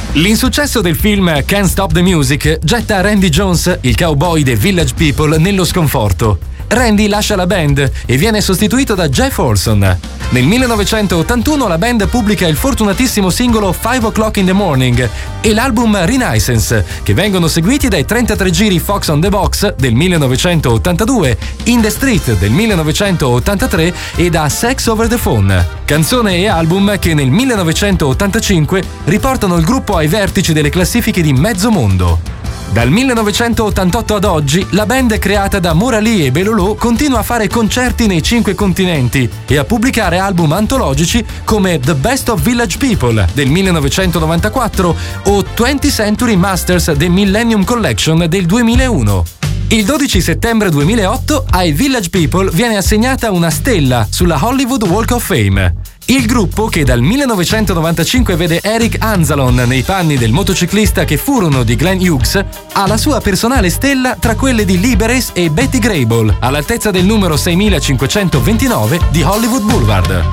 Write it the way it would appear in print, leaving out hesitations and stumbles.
L'insuccesso del film Can't Stop the Music getta Randy Jones, il cowboy dei Village People, nello sconforto. Randy lascia la band e viene sostituito da Jeff Olson. Nel 1981 la band pubblica il fortunatissimo singolo 5 O'Clock in the Morning e l'album Renaissance, che vengono seguiti dai 33 giri Fox on the Box del 1982, In the Street del 1983 e da Sex Over the Phone. Canzone e album che nel 1985 riportano il gruppo ai vertici delle classifiche di mezzo mondo. Dal 1988 ad oggi, la band creata da Maura Lee e Belolò continua a fare concerti nei 5 continenti e a pubblicare album antologici come The Best of Village People del 1994 o 20th Century Masters The Millennium Collection del 2001. Il 12 settembre 2008 ai Village People viene assegnata una stella sulla Hollywood Walk of Fame. Il gruppo, che dal 1995 vede Eric Anzalon nei panni del motociclista che furono di Glenn Hughes, ha la sua personale stella tra quelle di Lee Beres e Betty Grable, all'altezza del numero 6529 di Hollywood Boulevard.